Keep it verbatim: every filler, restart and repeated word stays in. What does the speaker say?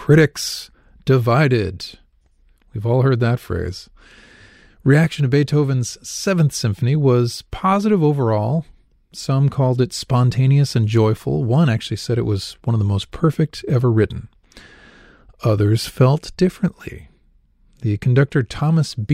Critics divided. We've all heard that phrase. Reaction to Beethoven's Seventh Symphony was positive overall. Some called it spontaneous and joyful. One actually said it was one of the most perfect ever written. Others felt differently. The conductor Thomas